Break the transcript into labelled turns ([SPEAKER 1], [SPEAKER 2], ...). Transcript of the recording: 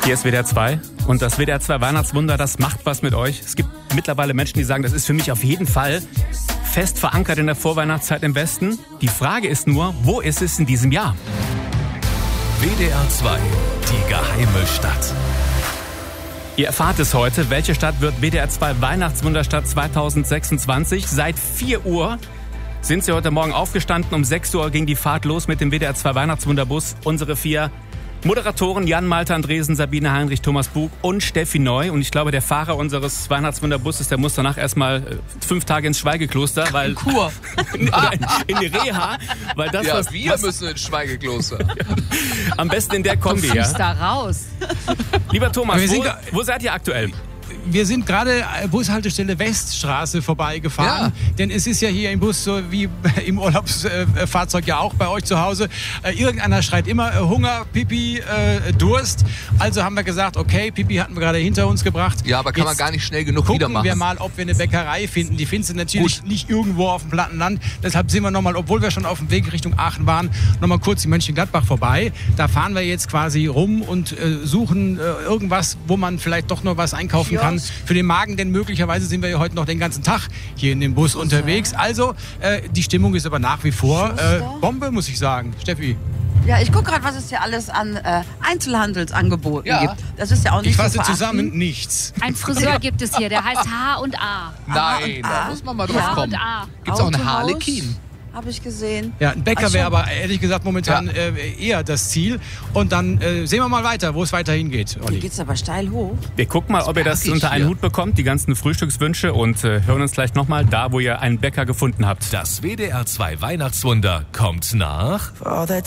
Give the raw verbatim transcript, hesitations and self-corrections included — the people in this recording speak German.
[SPEAKER 1] Hier ist W D R zwei und das W D R zwei Weihnachtswunder, das macht was mit euch. Es gibt mittlerweile Menschen, die sagen, das ist für mich auf jeden Fall fest verankert in der Vorweihnachtszeit im Westen. Die Frage ist nur, wo ist es in diesem Jahr?
[SPEAKER 2] W D R zwei, die geheime Stadt.
[SPEAKER 1] Ihr erfahrt es heute, welche Stadt wird W D R zwei Weihnachtswunderstadt zwanzig sechsundzwanzig. Seit vier Uhr sind Sie heute Morgen aufgestanden. Um sechs Uhr ging die Fahrt los mit dem W D R zwei Weihnachtswunderbus. Unsere vier Moderatoren Jan Malte Andresen, Sabine Heinrich, Thomas Bug und Steffi Neu. Und ich glaube, der Fahrer unseres Weihnachtswunderbusses, der muss danach erstmal fünf Tage ins Schweigekloster. Weil,
[SPEAKER 3] in Kur.
[SPEAKER 1] in, in die Reha. Weil das,
[SPEAKER 3] ja,
[SPEAKER 1] was,
[SPEAKER 3] wir
[SPEAKER 1] was,
[SPEAKER 3] müssen ins Schweigekloster.
[SPEAKER 1] Am besten in der Kombi,
[SPEAKER 4] Du
[SPEAKER 1] ja.
[SPEAKER 4] da raus.
[SPEAKER 1] Lieber Thomas,
[SPEAKER 5] Wir
[SPEAKER 1] wo,
[SPEAKER 5] sind-
[SPEAKER 1] wo seid ihr aktuell?
[SPEAKER 5] Wir sind gerade Bushaltestelle Weststraße vorbeigefahren,
[SPEAKER 3] Ja.
[SPEAKER 5] denn es ist ja hier im Bus so wie im Urlaubsfahrzeug ja auch bei euch zu Hause. Äh, irgendeiner schreit immer äh, Hunger, Pipi, äh, Durst. Also haben wir gesagt, okay, Pipi hatten wir gerade hinter uns gebracht.
[SPEAKER 3] Ja, aber kann man
[SPEAKER 5] Jetzt
[SPEAKER 3] gar nicht schnell genug
[SPEAKER 5] gucken
[SPEAKER 3] wieder machen.
[SPEAKER 5] wir mal, ob wir eine Bäckerei finden. Die findest du natürlich
[SPEAKER 3] Gut.
[SPEAKER 5] nicht irgendwo auf dem platten Land. Deshalb sind wir nochmal, obwohl wir schon auf dem Weg Richtung Aachen waren, nochmal kurz in Mönchengladbach vorbei. Da fahren wir jetzt quasi rum und äh, suchen äh, irgendwas, wo man vielleicht doch noch was einkaufen
[SPEAKER 4] Kiosk.
[SPEAKER 5] kann für den Magen, denn möglicherweise sind wir ja heute noch den ganzen Tag hier in dem Bus unterwegs. Also, äh, die Stimmung ist aber nach wie vor äh, Bombe, muss ich sagen. Steffi,
[SPEAKER 6] Ja, ich gucke gerade, was es hier alles an äh, Einzelhandelsangeboten
[SPEAKER 3] Ja.
[SPEAKER 6] gibt. Das ist ja auch nicht
[SPEAKER 5] ich
[SPEAKER 6] zu
[SPEAKER 5] fasse
[SPEAKER 6] verachten.
[SPEAKER 5] zusammen, nichts.
[SPEAKER 4] Ein Friseur gibt es hier, der heißt H und A.
[SPEAKER 3] Nein, da
[SPEAKER 6] A.
[SPEAKER 3] muss man mal drauf
[SPEAKER 4] H
[SPEAKER 3] kommen.
[SPEAKER 4] und A.
[SPEAKER 3] Gibt's auch einen
[SPEAKER 6] Autohaus.
[SPEAKER 3] Harlekin?
[SPEAKER 6] Habe ich gesehen.
[SPEAKER 5] Ja, ein Bäcker
[SPEAKER 6] Ach so.
[SPEAKER 5] wäre aber ehrlich gesagt momentan
[SPEAKER 3] Ja.
[SPEAKER 5] äh, eher das Ziel. Und dann äh, sehen wir mal weiter, wo es weiter hingeht.
[SPEAKER 6] Hier
[SPEAKER 5] Olli.
[SPEAKER 6] geht's aber steil hoch.
[SPEAKER 1] Wir gucken mal, ob ihr das
[SPEAKER 3] merke ich
[SPEAKER 1] unter einen
[SPEAKER 3] hier.
[SPEAKER 1] Hut bekommt, die ganzen Frühstückswünsche, und äh, hören uns gleich nochmal da, wo ihr einen Bäcker gefunden habt.
[SPEAKER 2] Das W D R zwei Weihnachtswunder kommt nach
[SPEAKER 7] For all the